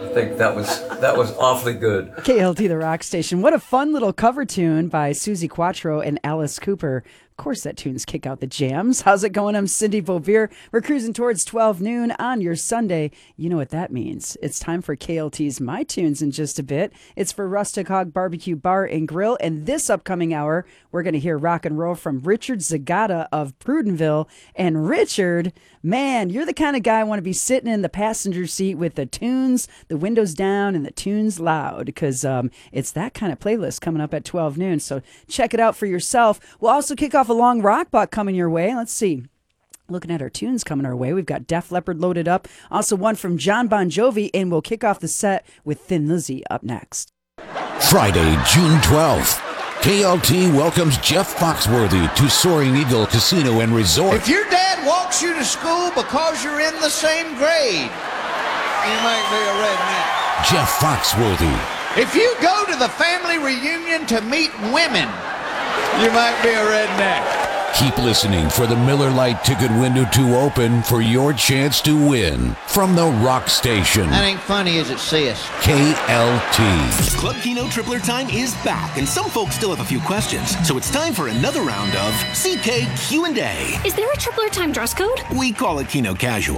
think that was awfully good. KLT, the rock station. What a fun little cover tune by Susie Quattro and Alice Cooper. Of course, that tunes kick out the jams. How's it going? I'm Cindy Beauvier. We're cruising towards 12 noon on your Sunday. You know what that means. It's time for KLT's My Tunes in just a bit. It's for Rustic Hog Barbecue Bar and Grill. And this upcoming hour, we're going to hear rock and roll from Richard Zagata of Prudenville. And Richard, man, you're the kind of guy I want to be sitting in the passenger seat with the tunes, the windows down, and the tunes loud, because it's that kind of playlist coming up at 12 noon. So check it out for yourself. We'll also kick off a long rock block coming your way. Let's see. Looking at our tunes coming our way, we've got Def Leppard loaded up. Also one from John Bon Jovi, and we'll kick off the set with Thin Lizzy up next. Friday, June 12th. KLT welcomes Jeff Foxworthy to Soaring Eagle Casino and Resort. If your dad walks you to school because you're in the same grade, you might be a redneck. Jeff Foxworthy. If you go to the family reunion to meet women, you might be a redneck. Keep listening for the Miller Lite ticket window to open for your chance to win from the Rock Station. That ain't funny, is it, sis? KLT. Club Keno Tripler time is back, and some folks still have a few questions. So it's time for another round of CK Q&A. Is there a Tripler time dress code? We call it Keno Casual.